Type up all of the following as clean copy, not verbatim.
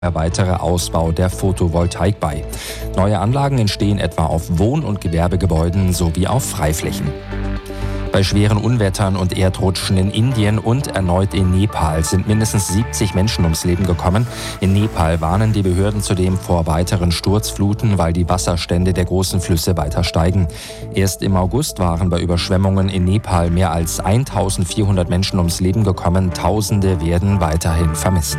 der weitere Ausbau der Photovoltaik bei. Neue Anlagen entstehen etwa auf Wohn- und Gewerbegebäuden sowie auf Freiflächen. Bei schweren Unwettern und Erdrutschen in Indien und erneut in Nepal sind mindestens 70 Menschen ums Leben gekommen. In Nepal warnen die Behörden zudem vor weiteren Sturzfluten, weil die Wasserstände der großen Flüsse weiter steigen. Erst im August waren bei Überschwemmungen in Nepal mehr als 1400 Menschen ums Leben gekommen. Tausende werden weiterhin vermisst.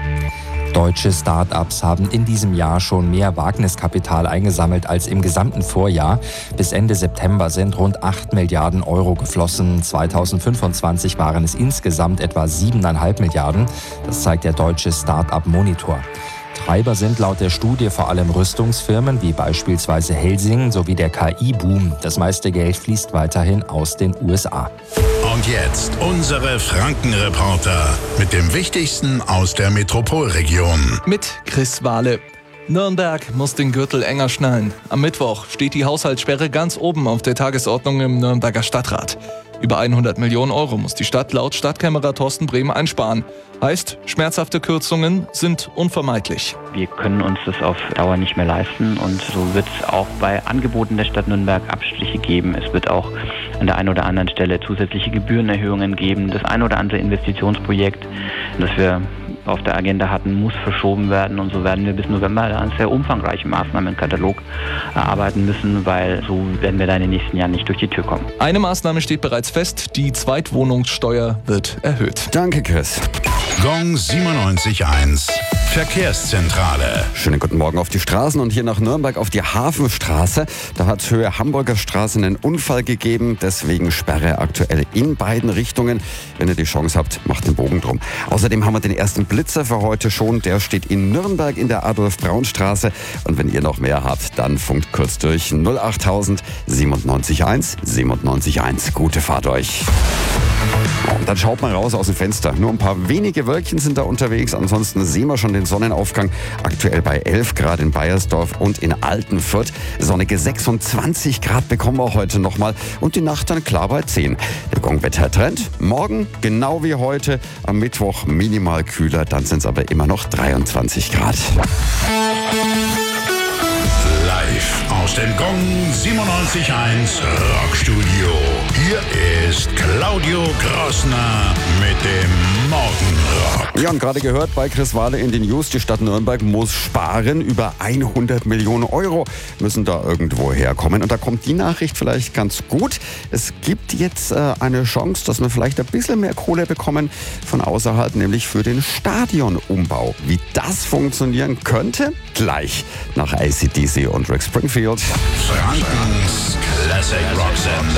Deutsche Start-ups haben in diesem Jahr schon mehr Wagniskapital eingesammelt als im gesamten Vorjahr. Bis Ende September sind rund 8 Milliarden Euro geflossen. 2025 waren es insgesamt etwa 7,5 Milliarden. Das zeigt der deutsche Start-up-Monitor. Treiber sind laut der Studie vor allem Rüstungsfirmen wie beispielsweise Helsing sowie der KI-Boom. Das meiste Geld fließt weiterhin aus den USA. Und jetzt unsere Franken-Reporter mit dem Wichtigsten aus der Metropolregion. Mit Chris Wahle. Nürnberg muss den Gürtel enger schnallen. Am Mittwoch steht die Haushaltssperre ganz oben auf der Tagesordnung im Nürnberger Stadtrat. Über 100 Millionen Euro muss die Stadt laut Stadtkämmerer Thorsten Brehm einsparen. Heißt, schmerzhafte Kürzungen sind unvermeidlich. Wir können uns das auf Dauer nicht mehr leisten und so wird es auch bei Angeboten der Stadt Nürnberg Abstriche geben. Es wird auch an der einen oder anderen Stelle zusätzliche Gebührenerhöhungen geben. Das ein oder andere Investitionsprojekt, das wir auf der Agenda hatten, muss verschoben werden und so werden wir bis November einen sehr umfangreichen Maßnahmenkatalog erarbeiten müssen, weil so werden wir da in den nächsten Jahren nicht durch die Tür kommen. Eine Maßnahme steht bereits fest, die Zweitwohnungssteuer wird erhöht. Danke, Chris. Gong 97.1 Verkehrszentrale. Schönen guten Morgen auf die Straßen und hier nach Nürnberg auf die Hafenstraße. Da hat Höhe Hamburger Straße einen Unfall gegeben, deswegen Sperre aktuell in beiden Richtungen. Wenn ihr die Chance habt, macht den Bogen drum. Außerdem haben wir den ersten Blitzer für heute schon. Der steht in Nürnberg in der Adolf-Braun-Straße. Und wenn ihr noch mehr habt, dann funkt kurz durch 08000 97.1 97.1. Gute Fahrt euch. Und dann schaut mal raus aus dem Fenster. Nur ein paar wenige Wölkchen sind da unterwegs. Ansonsten sehen wir schon den Sonnenaufgang. Aktuell bei 11 Grad in Baiersdorf und in Altenfürth. Sonnige 26 Grad bekommen wir heute nochmal. Und die Nacht dann klar bei 10. Der Gong-Wetter-Trend. Morgen genau wie heute. Am Mittwoch minimal kühler. Dann sind es aber immer noch 23 Grad. Live aus dem Gong 97.1 Rockstudio. Hier ist Claudio Grossner mit dem Morgenrock. Ja, und gerade gehört bei Chris Wahle in den News, die Stadt Nürnberg muss sparen. Über 100 Millionen Euro müssen da irgendwo herkommen. Und da kommt die Nachricht vielleicht ganz gut. Es gibt jetzt eine Chance, dass wir vielleicht ein bisschen mehr Kohle bekommen von außerhalb, nämlich für den Stadionumbau. Wie das funktionieren könnte, gleich nach AC/DC und Rick Springfield. Frankens Classic Rock Sender.